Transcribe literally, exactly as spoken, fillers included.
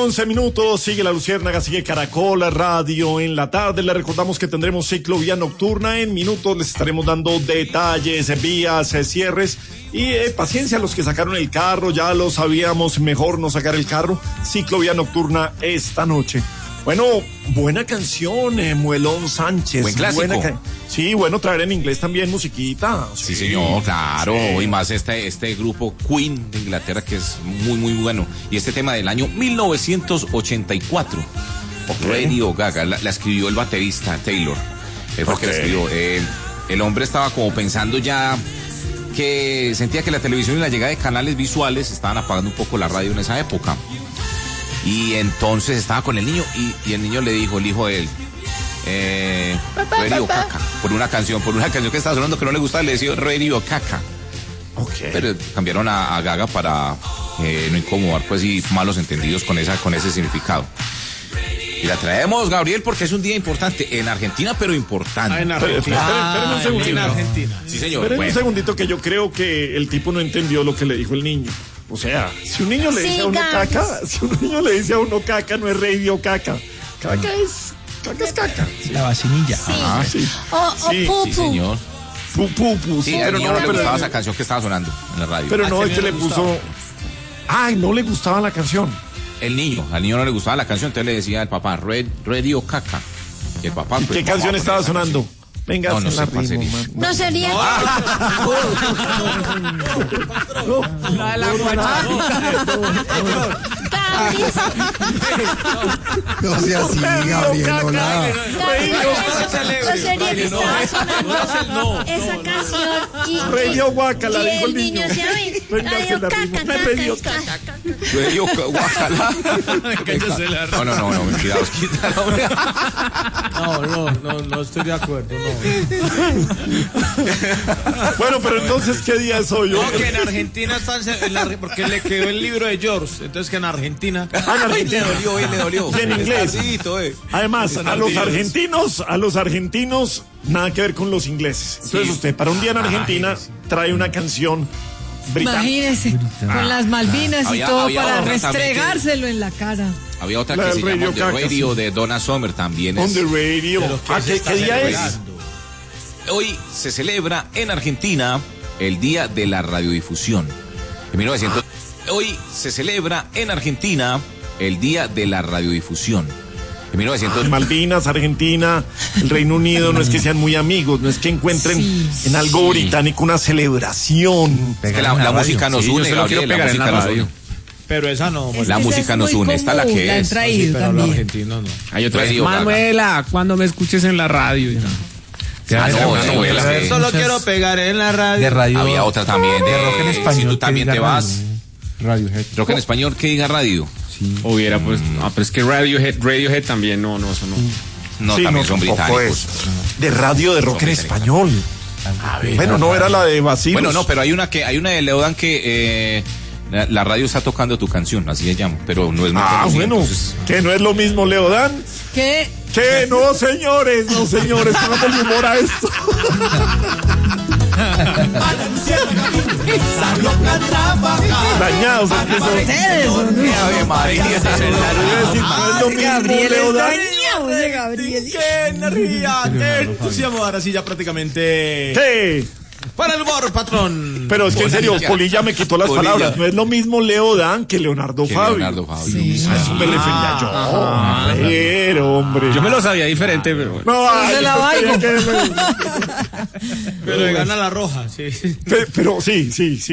once minutos, sigue La Luciérnaga, sigue Caracol Radio en la tarde. Le recordamos que tendremos ciclovía nocturna. En minutos les estaremos dando detalles, vías, cierres. Y eh, paciencia a los que sacaron el carro, ya lo sabíamos, mejor no sacar el carro. Ciclovía nocturna esta noche. Bueno, buena canción, eh, Muelón Sánchez. Buen clásico. Buena ca- sí, bueno, traer en inglés también musiquita. Sí, sí señor, claro. Sí. Y más este, este grupo Queen de Inglaterra que es muy, muy bueno. Y este tema del año mil novecientos ochenta y cuatro. Okay. Radio Gaga, la, la escribió el baterista Taylor. Eh, porque okay. la escribió. Eh, el hombre estaba como pensando ya que sentía que la televisión y la llegada de canales visuales estaban apagando un poco la radio en esa época. Y entonces estaba con el niño y, y el niño le dijo, el hijo de él, eh, Radio Caca, por una canción, por una canción que estaba sonando que no le gustaba, le decía Radio Caca. Okay. Pero cambiaron a, a Gaga para eh, no incomodar pues y malos entendidos con esa, con ese significado. Y la traemos, Gabriel, porque es un día importante en Argentina, pero importante. Ah, en Argentina. Ah, espérenme un segundito. En Argentina. Sí, señor. Espérenme bueno. un segundito que yo creo que el tipo no entendió lo que le dijo el niño. O sea, si un niño le dice sí, a uno ganas. caca, si un niño le dice a uno caca, no es radio caca. Caca es, caca es caca. Sí. La vacinilla. Sí. Ah, sí. O, o sí, pupu. Sí, señor. Pupu, sí, sí, pero no, no le pero, gustaba esa canción que estaba sonando en la radio. Pero no, es que le puso... Ay, no le gustaba la canción. El niño, al niño no le gustaba la canción, entonces le decía al papá, Red, Radio Caca. Y el papá... ¿Y pues, qué canción papá, estaba sonando? Canción. Venga, no, no la sé, ritmo, man. No sería. La de la guachafita. No sea así, Gabriel, no la. No sería que estaba sonando esa canción y Radio Guacala, dijo el niño. Radio Caca, Radio Guacala. No, no, no, no, mentira, quítalo. No, no, no, no estoy de acuerdo, no. Bueno, pero entonces, ¿qué día es hoy? No, que en Argentina están, en la, porque le quedó el libro de George, entonces que en Argentina. Ah, en Argentina. Le dolió, eh, le dolió. Y en inglés. Tardito, eh. Además, a los argentinos, a los argentinos, nada que ver con los ingleses. Entonces sí. Usted, para un día en Argentina, trae una canción británica. Imagínese, ah, con las Malvinas ah, y había, todo había para restregárselo que... en la cara. Había otra la que se llama On the Radio de Donna Summer también. On the Radio. ¿A qué, ¿qué día es? Hoy se celebra en Argentina el Día de la Radiodifusión. En mil novecientos... ah. Hoy se celebra en Argentina el Día de la Radiodifusión. En mil novecientos... ah, Malvinas, Argentina, el Reino Unido, no es que sean muy amigos, no es que encuentren sí, en algo sí. británico una celebración. Es que la, la música nos sí, une, Gabriel, la música nos une. Pero esa no. Es la música nos une, esta la que la es. Traído, sí, pero los argentinos no. Hay otra vez. Manuela, cuando me escuches en la radio. No. Ah, no, una novela. Yo solo quiero pegar en la radio. De radio. Había otra también de, de rock en español. Si tú también te vas. Radiohead. Rock en español que diga radio. Sí. Hubiera pues, mm. ah, pero es que Radiohead, Radiohead también, no, no, eso no. No, sí, también no, son británicos. Es. De radio de rock en español. A ver, bueno, no era la de Bacilos. Bueno, no, pero hay una que, hay una de Leodan que eh, la, la radio está tocando tu canción, así se llama, pero no es muy Ah, conocido, bueno, entonces... que no es lo mismo, Leodan. ¿Qué? Que no, señores, no, señores, póngale humor a esto. Dañados, es que son. Ustedes son Ave María, no es lo mismo, Gabriel, Leodan. dañado, Gabriel. ¡Qué energía! ¡Qué entusiasmo! Ahora sí, ya prácticamente. ¿Qué? Para el humor, patrón. Pero es que en serio, Polilla me quitó las Polilla. palabras. No es lo mismo Leodan que Leonardo que Fabio. Leonardo Fabio. Sí. A eso me refería yo. Ah, pero, hombre. Yo me lo sabía diferente, pero bueno. No, ay, se la valgo. Pero le gana la roja, sí. Pero, pero sí, sí, sí.